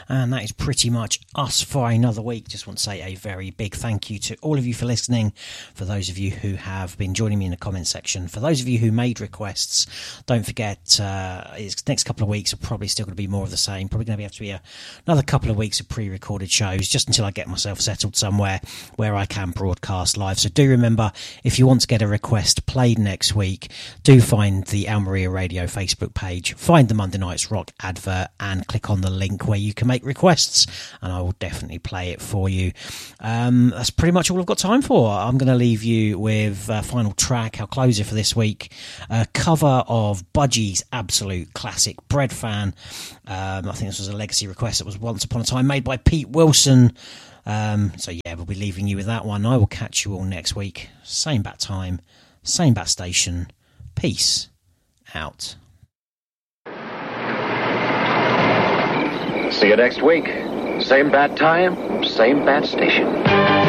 And that is pretty much us for another week. Just want to say a very big thank you to all of you for listening. For those of you who have been joining me in the comment section, for those of you who made requests, don't forget, next couple of weeks are probably still going to be more of the same. Probably going to have to be another couple of weeks of pre-recorded shows, just until I get myself settled somewhere where I can broadcast live. So do remember, if you want to get a request played next week, do find the Almeria Radio Facebook page, find the Monday Nights Rock advert, and click on the link where you can make requests, and I will definitely play it for you. That's pretty much all I've got time for. I'm going to leave you with a final track, our closer for this week, a cover of Budgie's absolute classic Bread Fan. I think this was a legacy request that was once upon a time made by Pete Wilson. So yeah, we'll be leaving you with that one. I will catch you all next week. Same bat time, same bat station. Peace out. See you next week. Same bat time, same bat station.